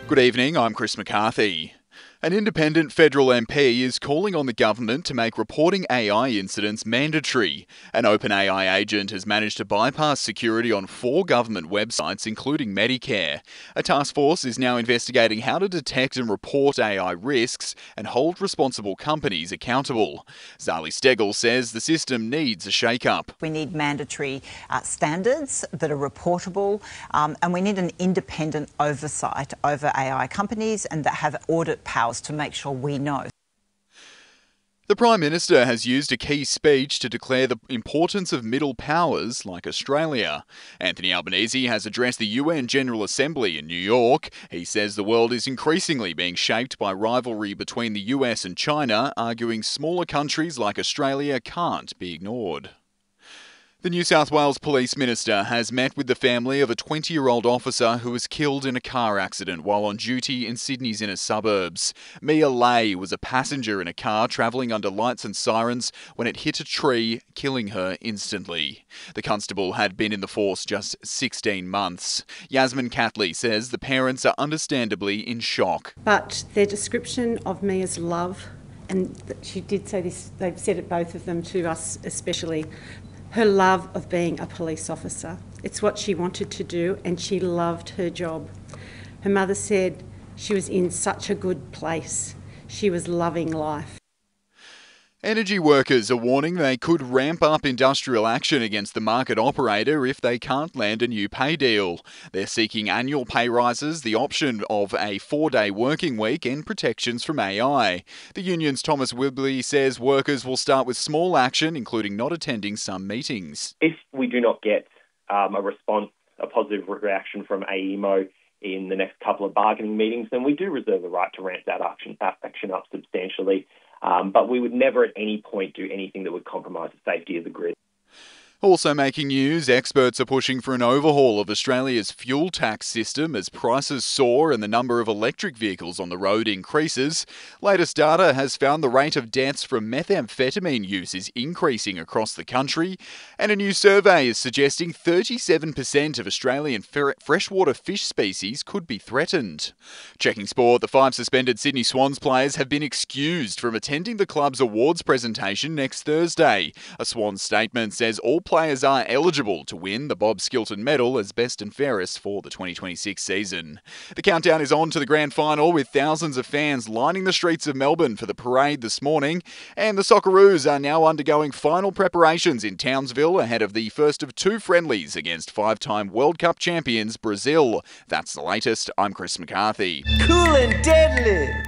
Good evening, I'm Chris McCarthy. An independent federal MP is calling on the government to make reporting AI incidents mandatory. An OpenAI agent has managed to bypass security on 4 government websites, including Medicare. A task force is now investigating how to detect and report AI risks and hold responsible companies accountable. Zali Steggall says the system needs a shake-up. We need mandatory standards that are reportable, and we need an independent oversight over AI companies and that have audit powers to make sure we know. The Prime Minister has used a key speech to declare the importance of middle powers like Australia. Anthony Albanese has addressed the UN General Assembly in New York. He says the world is increasingly being shaped by rivalry between the US and China, arguing smaller countries like Australia can't be ignored. The New South Wales Police Minister has met with the family of a 20-year-old officer who was killed in a car accident while on duty in Sydney's inner suburbs. Mia Lay was a passenger in a car travelling under lights and sirens when it hit a tree, killing her instantly. The constable had been in the force just 16 months. Yasmin Catley says the parents are understandably in shock. But their description of Mia's love, and she did say this, they've said it, both of them, to us especially, her love of being a police officer. It's what she wanted to do, and she loved her job. Her mother said she was in such a good place. She was loving life. Energy workers are warning they could ramp up industrial action against the market operator if they can't land a new pay deal. They're seeking annual pay rises, the option of a 4-day working week and protections from AI. The union's Thomas Wibley says workers will start with small action, including not attending some meetings. If we do not get a positive reaction from AEMO in the next couple of bargaining meetings, then we do reserve the right to ramp that action up substantially. But we would never at any point do anything that would compromise the safety of the grid. Also making news, experts are pushing for an overhaul of Australia's fuel tax system as prices soar and the number of electric vehicles on the road increases. Latest data has found the rate of deaths from methamphetamine use is increasing across the country, and a new survey is suggesting 37% of Australian freshwater fish species could be threatened. Checking sport, the 5 suspended Sydney Swans players have been excused from attending the club's awards presentation next Thursday. A Swans statement says all players are eligible to win the Bob Skilton Medal as best and fairest for the 2026 season. The countdown is on to the grand final, with thousands of fans lining the streets of Melbourne for the parade this morning, and the Socceroos are now undergoing final preparations in Townsville ahead of the first of 2 friendlies against 5-time World Cup champions Brazil. That's the latest. I'm Chris McCarthy. Cool and deadly.